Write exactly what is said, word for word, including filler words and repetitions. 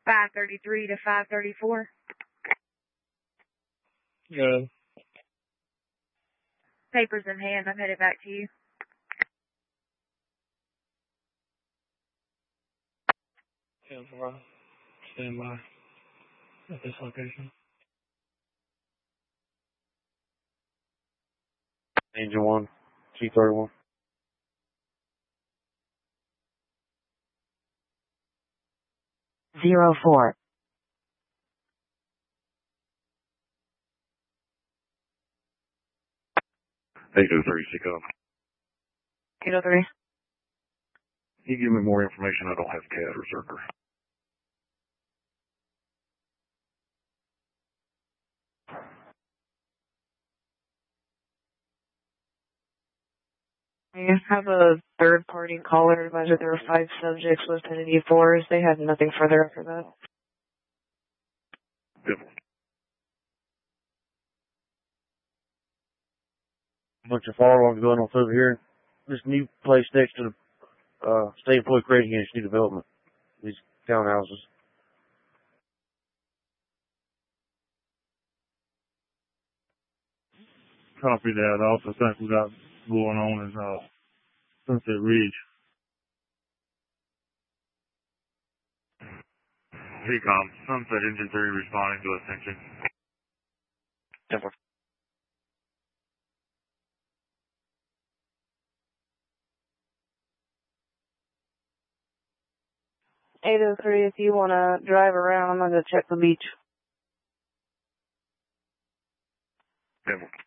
five thirty-three to five thirty-four. Good. Papers in hand. I'm headed back to you. ten four. Stand by at this location. Angel one, G thirty-one. Zero four. eight oh three, C O. eight oh three. Can you give me more information? I don't have C A D or Zerker. I have a third-party caller advised that there were five subjects listed in E fours. They had nothing further after that. Yep. Bunch of firearms going on over here. This new place next to the uh, State Employee Credit Union's new development. These townhouses. Copy that. I also think we got going on is uh, Sunset Ridge. V COM, Sunset Engine three responding to attention. ten four. eight oh three, if you want to drive around, I'm going to check the beach. ten four.